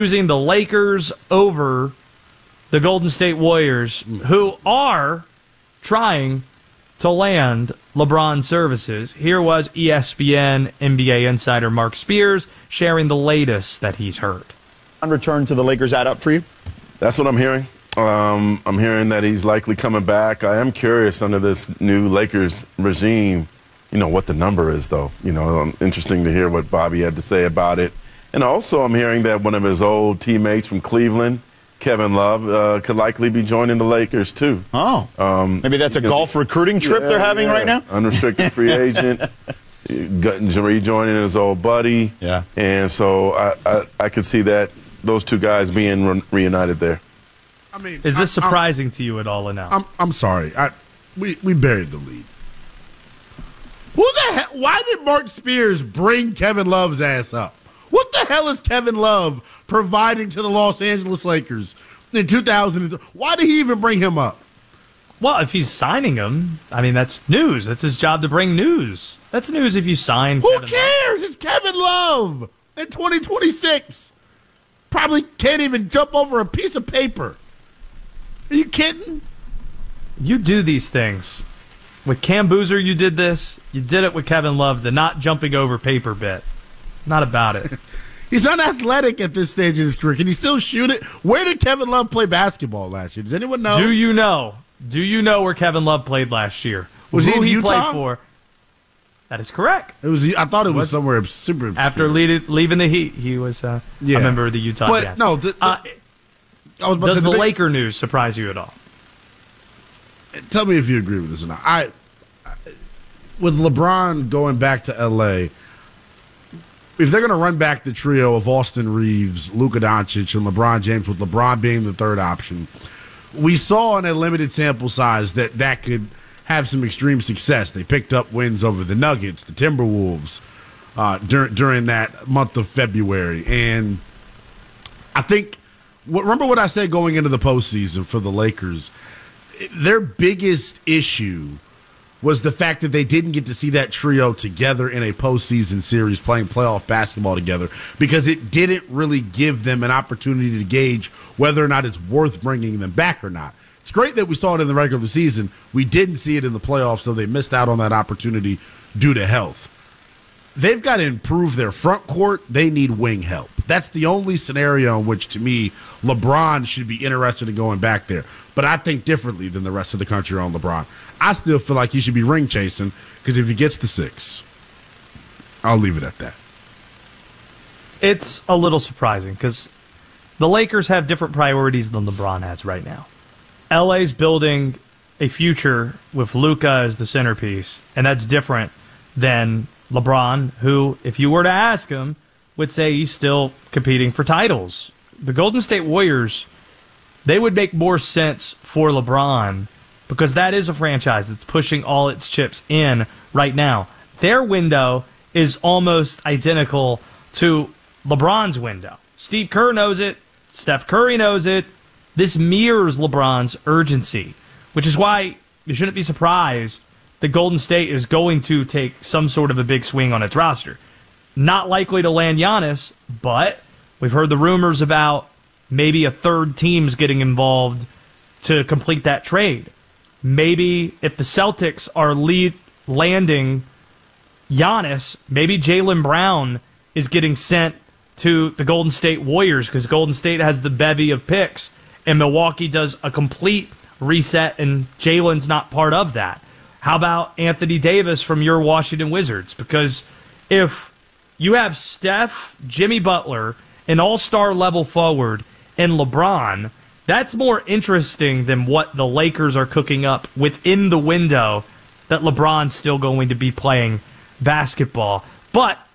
choosing the Lakers over the Golden State Warriors, who are trying to land LeBron services. Here was ESPN NBA insider Mark Spears sharing the latest that he's heard. On return to the Lakers add up for you? That's what I'm hearing. I'm hearing that he's likely coming back. I am curious under this new Lakers regime, what the number is, though. Interesting to hear what Bobby had to say about it. And also I'm hearing that one of his old teammates from Cleveland, Kevin Love, could likely be joining the Lakers, too. Oh. Maybe that's a golf recruiting trip they're having right now? Unrestricted free agent. Rejoining his old buddy. Yeah. And so I could see those two guys being reunited there. I mean, is this surprising to you at all, now? I'm sorry. We buried the lead. Who the hell? Why did Mark Spears bring Kevin Love's ass up? What the hell is Kevin Love providing to the Los Angeles Lakers in 2000? Why did he even bring him up? Well, if he's signing him, that's news. That's his job to bring news. That's news if you sign Who Kevin cares? Love. It's Kevin Love in 2026. Probably can't even jump over a piece of paper. Are you kidding? You do these things. With Cam Boozer, you did this. You did it with Kevin Love, the not jumping over paper bit. Not about it. He's unathletic at this stage in his career. Can he still shoot it? Where did Kevin Love play basketball last year? Does anyone know? Do you know? Do you know where Kevin Love played last year? Was Who he in Utah? Played for? That is correct. It was. I thought it was somewhere super obscure. After leaving the Heat, he was a member of the Utah Jazz. No, I was about to say the Laker news surprise you at all? Tell me if you agree with this or not. With LeBron going back to L.A., if they're going to run back the trio of Austin Reeves, Luka Doncic, and LeBron James, with LeBron being the third option, we saw in a limited sample size that could have some extreme success. They picked up wins over the Nuggets, the Timberwolves, during that month of February. And I think, remember what I said going into the postseason for the Lakers? Their biggest issue was the fact that they didn't get to see that trio together in a postseason series playing playoff basketball together because it didn't really give them an opportunity to gauge whether or not it's worth bringing them back or not. It's great that we saw it in the regular season. We didn't see it in the playoffs, so they missed out on that opportunity due to health. They've got to improve their front court. They need wing help. That's the only scenario in which, to me, LeBron should be interested in going back there. But I think differently than the rest of the country on LeBron. I still feel like he should be ring chasing because if he gets the 6, I'll leave it at that. It's a little surprising because the Lakers have different priorities than LeBron has right now. LA's building a future with Luka as the centerpiece, and that's different than LeBron, who, if you were to ask him, would say he's still competing for titles. The Golden State Warriors, they would make more sense for LeBron because that is a franchise that's pushing all its chips in right now. Their window is almost identical to LeBron's window. Steve Kerr knows it. Steph Curry knows it. This mirrors LeBron's urgency, which is why you shouldn't be surprised that Golden State is going to take some sort of a big swing on its roster. Not likely to land Giannis, but we've heard the rumors about maybe a third team's getting involved to complete that trade. Maybe if the Celtics are landing Giannis, maybe Jaylen Brown is getting sent to the Golden State Warriors because Golden State has the bevy of picks, and Milwaukee does a complete reset, and Jaylen's not part of that. How about Anthony Davis from your Washington Wizards? Because if you have Steph, Jimmy Butler, an all-star level forward, and LeBron, that's more interesting than what the Lakers are cooking up within the window that LeBron's still going to be playing basketball. But